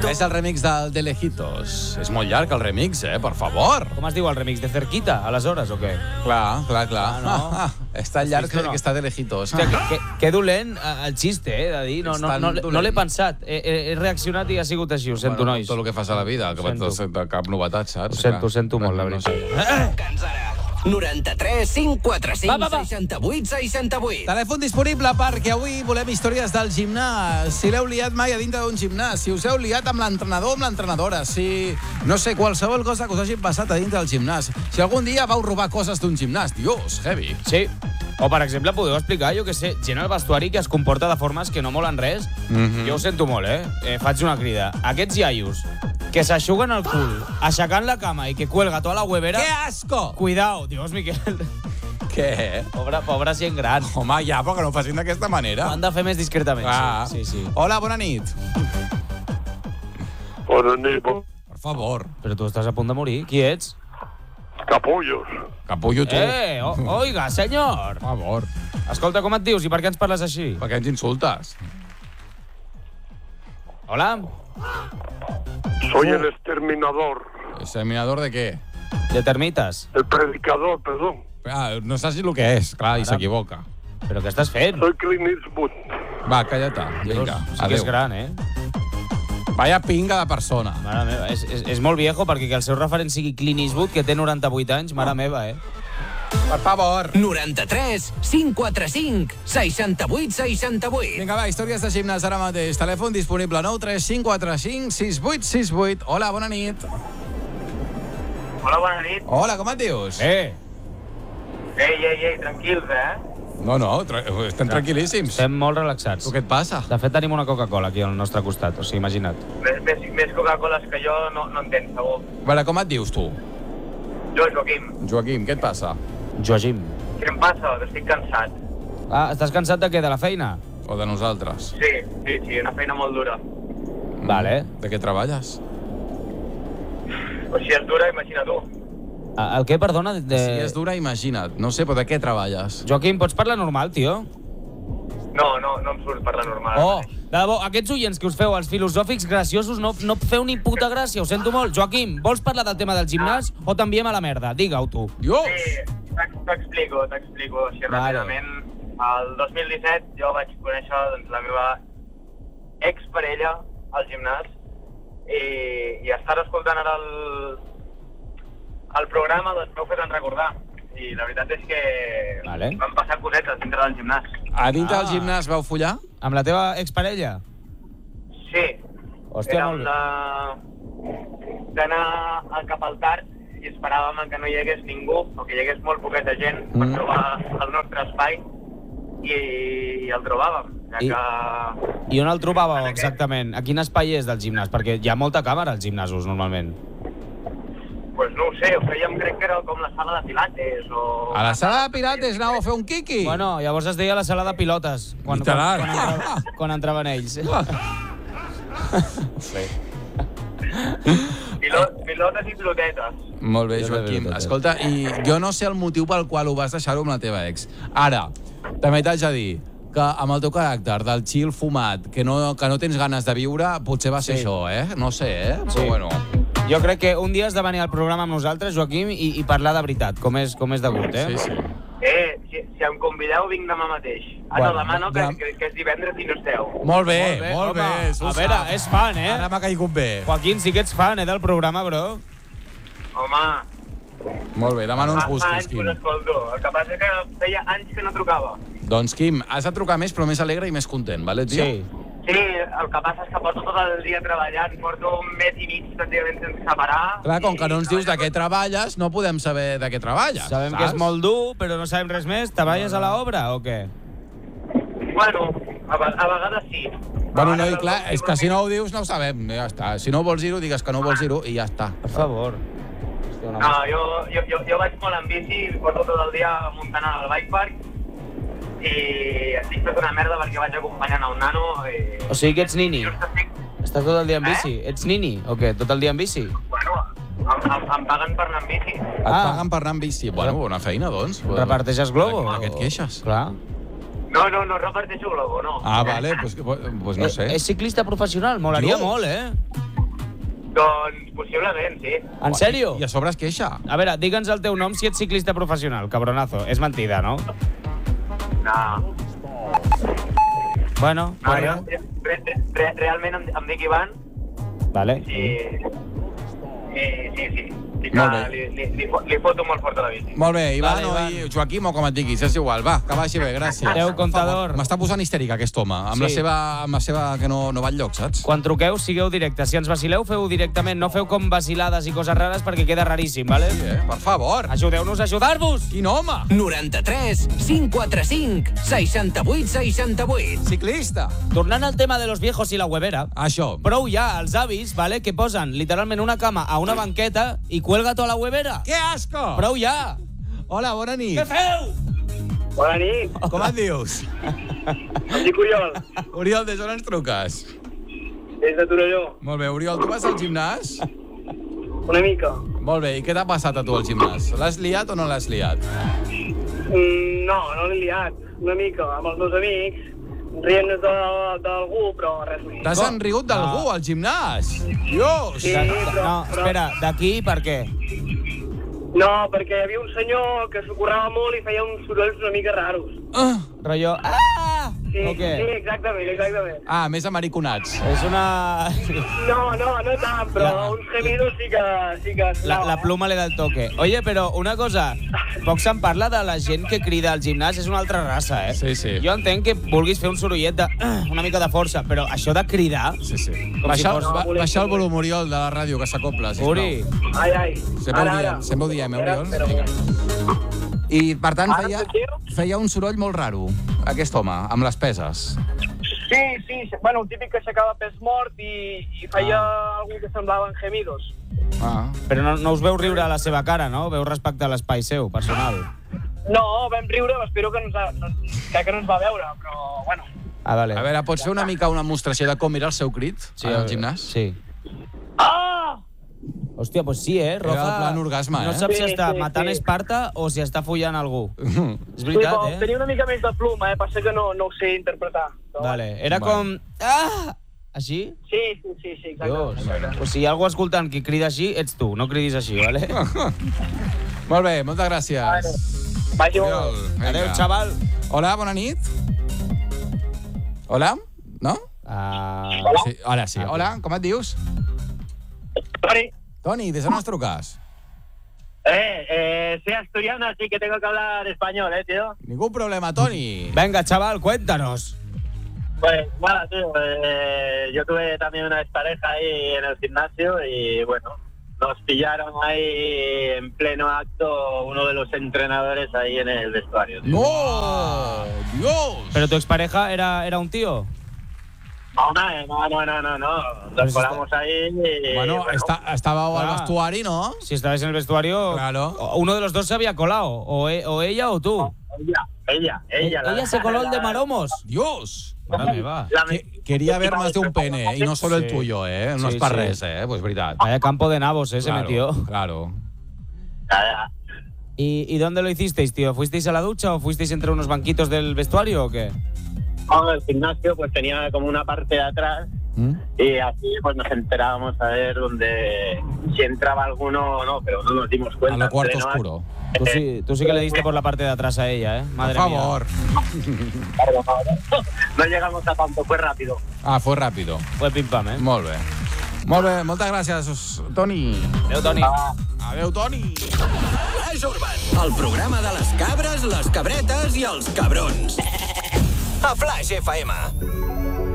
És el remix del De Lejitos. És molt llarg el remix, per favor. Com es diu el remix? De cerquita, aleshores, o què? Clar. no. És tan llarg que està De Lejitos. Hòstia, que dolent el xiste, de dir. No l'he pensat. He reaccionat i ha sigut així, ho sento, nois. Tot el que fas a la vida, que cap novetat, saps? Ho sento molt, la veritat. Cansara. 93 545 68 68. Telèfon disponible perquè avui volem històries del gimnàs. Si l'heu liat mai a dintre d'un gimnàs, si us heu liat amb l'entrenador o amb l'entrenadora, si, no sé, qualsevol cosa que us hagi passat a dintre del gimnàs. Si algun dia vau robar coses d'un gimnàs, Dios, heavy. Sí. O, per exemple, podeu explicar, jo què sé, gent al vestuari que es comporta de formes que no molen res. Jo ho sento molt, faig una crida. Aquests iaios que s'aixuguen el cul, aixecant la cama i que cuelga tota la huevera... ¡Qué asco! Cuidao, Dios, Miquel. Què? Pobra gent gran. Home, ja, però que no ho facin d'aquesta manera. Ho han de fer més discretament, sí. Hola, bona nit. Bona nit. Per favor. Però tu estàs a punt de morir. Qui ets? Capullos. Capullo tu. Oiga, senyor. Per favor. Escolta, com et dius i per què ens parles així? Per què ens insultes? Hola? Soy el exterminador. ¿Exterminador de qué? De termites. El predicador, perdón. No saps el que és, clar, i s'equivoca. Però què estàs fent? Soy Clint Eastwood. Va, calla-te. Vinga, sí que és gran, Vaya pinga de persona. Mare meva, és molt viejo perquè que el seu referent sigui Clint Eastwood, que té 98 anys, mare meva, Per favor. 93 545 68 68. Vinga, va, històries de gimnàs ara mateix. Telèfon disponible 93545 6868. Hola, bona nit. Hola, bona nit. Hola, com et dius? Ei, tranquils, No, estem tranquil·líssims. Estem molt relaxats. Tu què et passa? De fet, tenim una Coca-Cola aquí al nostre costat, o sigui, imagina't. Més Coca-Coles que jo no entenc, segur. A veure, com et dius, tu? Jo, Joaquim. Joaquim, què et passa? Joaquim. Què em passa? Que estic cansat. Estàs cansat de què? De la feina? O de nosaltres? Sí, una feina molt dura. Vale. De què treballes? O si és dura, imagina tu. El què, perdona? Si és dura, imagina't. No sé, però de què treballes? Joaquim, pots parlar normal, tio? No em surt parlar normal. De debò, aquests oients que us feu, els filosòfics graciosos, no feu ni puta gràcia, ho sento molt. Joaquim, vols parlar del tema del gimnàs o t'enviem a la merda? Digue-ho, tu. Dios! Sí, t'explico, així ràpidament. El 2017 jo vaig conèixer la meva exparella al gimnàs i estar escoltant ara el programa doncs m'heu fet recordar. I la veritat és que van passar cosetes dintre del gimnàs. A dintre del gimnàs vau follar? Amb la teva exparella? Sí. Hòstia, érem d'anar cap al tard i esperàvem que no hi hagués ningú o que hi hagués molt poqueta gent per trobar el nostre espai i el trobàvem. I on el trobàveu exactament? A quin espai és del gimnàs? Perquè hi ha molta càmera als gimnasos, normalment. Pues no ho sé, ho fèiem, crec que era com la sala de pilates o... A la sala de pilates anàveu a fer un quiqui? Bueno, llavors es deia la sala de pilotes, quan entraven ells. Sí. Pilotes i pilotetes. Molt bé, Joaquim. Escolta, i jo no sé el motiu pel qual ho vas deixar-ho amb la teva ex. Ara, també t'haig de dir que amb el teu caràcter del chill fumat, que no tens ganes de viure, potser va ser això, No sé, Però bueno... Jo crec que un dia has de venir al programa amb nosaltres, Joaquim, i parlar de veritat, com és degut, Sí. Si em convideu, vinc demà mateix. Demà no, que és divendres i no esteu. Molt bé. A veure, és fan, Ara m'ha caigut bé. Joaquim, sí que ets fan, del programa, bro. Home... Molt bé, demano uns gustos, Quim. Fa anys que l'escolto. El que passa és que feia anys que no trucava. Doncs, Quim, has de trucar més, però més alegre i més content, vale, tio? Sí, el que passa és que porto tot el dia treballant, porto un mes i mig pràcticament sense parar. Clar, com que no ens dius de què treballes, no podem saber de què treballes. Sabem que és molt dur, però no sabem res més. Treballes a l'obra o què? Bueno, a vegades sí. Bueno, no, i clar, és que si no ho dius no ho sabem, ja està. Si no vols dir-ho, digues que no vols dir-ho i ja està. Per favor. No, jo vaig molt en bici, porto tot el dia muntant al bike park i estic fet una merda perquè vaig acompanyant el nano O sigui que ets nini? Estàs tot el dia en bici? Ets nini o què? Tot el dia en bici? Bueno, em paguen per anar en bici. Et paguen per anar en bici? Bueno, bona feina, doncs. Reparteixes globo? A què et queixes? Clar. No reparteixo globo, no. Vale, pues no sé. És ciclista professional, molaria molt, Doncs possiblement, sí. En sèrio? I a sobre es queixa. A veure, digue'ns el teu nom si ets ciclista professional, cabronazo. És mentida, no? No. Bueno, No, pues realment em dic Ivan. Vale. Sí. Molt bé. Li foto molt fort a la bici. Molt bé, Ivan Vale, o Joaquim o com et diguis, és igual. Va, que vagi bé, gràcies. Adéu, contador. M'està posant histèrica aquest home, amb la seva que no va enlloc, saps? Quan truqueu, sigueu directes. Si ens vacileu, feu directament. No feu com vacilades i coses rares perquè queda raríssim, vale? Sí, per favor. Ajudeu-nos a ajudar-vos! Quin home! 93 545 68 68. Ciclista. Tornant al tema de los viejos i la huevera, Això. prou ja els avis, vale, que posen literalment una cama a una banqueta i cuelga tota la huevera. Que asco! Prou ja! Hola, bona nit. Què feu? Bona nit, Com et dius? em dic Oriol, Oriol, des d'on ens truques? des de Torelló. Molt bé, Oriol, tu vas al gimnàs? Una mica. Molt bé, i què t'ha passat a tu al gimnàs? L'has liat o no l'has liat? No l'he liat. Una mica, amb els meus amics, rient d'algú, però res més. T'has enrigut d'algú al gimnàs? Dios! Sí, No, espera, d'aquí per què? No, perquè hi havia un senyor que s'ho currava molt i feia uns sorolls una mica raros. Rotllo... Ah! Sí, O què? sí, exactament. Ah, més americonats. És una... No tant, però uns gemidos sí que... La pluma le da el toque. Oye, però una cosa, poc se'n parla de la gent que crida al gimnàs, és una altra raça, eh? Sí, sí. Jo entenc que vulguis fer un sorollet de... una mica de força, però això de cridar... Sí, sí. Com si fos- Baixa el volum, Oriol, de la ràdio, que s'acopla, sisplau. Uri, Ai. Sempre ho diem, Oriol? Vinga. I, per tant, feia un soroll molt raro, aquest home, amb les peses. Sí, bueno, un típic que aixecava pes mort i feia algú que semblaven gemidos. Ah. però no us veu riure a la seva cara, no? Veu respectar l'espai seu, personal. No, vam riure, espero que crec que no ens va veure, però, bueno. Ah, vale. A veure, pots fer una mica una demostració de com era el seu crit al gimnàs? Sí. Ah! Hòstia, pues sí, Roja. Era el plan orgasme, No eh? saps si Sí, està sí, matant sí. Esparta o si està follant algú. És Sí, veritat, però tenia una mica més de pluma, passa que no ho sé interpretar. Però... Vale, era Vale. com... Ah! Així? Sí, exactament. Dios. Pues si hi ha algú escoltant que crida així, ets tu, no cridis així, vale? Molt bé, moltes gràcies. Vagi molt Oriol, bé. vinga. Adéu, xaval. Hola, bona nit. Hola? No? Sí, ara sí. Hola, com et dius? Toni, des d'on ens truques? Soy asturiano, así que tengo que hablar español, tío. Ningún problema, Toni. Venga, chaval, cuéntanos. Pues, bueno, tío, yo tuve también una expareja ahí en el gimnasio y, bueno, nos pillaron ahí en pleno acto uno de los entrenadores ahí en el vestuario, tío. ¡No! ¡Dios! ¿Pero tu expareja era un tío? No. Nos colamos ahí y... Bueno, estaba al vestuari, ¿no? Si estabas en el vestuario, Claro. uno de los dos se había colado, o ella o tú. Ella. Ella se coló el de maromos. ¡Dios! Mare meva. Quería ver más de un pene, y no solo el Sí. tuyo, ¿eh? No Sí, es para sí. res, ¿eh? Pues verdad. Vaya campo de nabos, se Claro, metió. Claro. ¿Y dónde lo hicisteis, tío? ¿Fuisteis a la ducha o fuisteis entre unos banquitos del vestuario o qué? El gimnasio pues tenía como una parte de atrás y así pues nos enterábamos a ver dónde si entraba alguno o no, pero no nos dimos A cuenta. lo cuarto Pleno oscuro. Tú sí que le diste por la parte de atrás a ella, ¿eh? Madre Por mía. favor. acto. No llegamos a tanto, fue rápido. Ah, fue rápido. Fue pim pam, ¿eh? Molt bé. Molt bé, moltes gràcies, Toni. Adéu, Toni. Adéu, Toni. Flash Urban, el programa de les cabres, les cabretes i els cabrons. A Flash FM.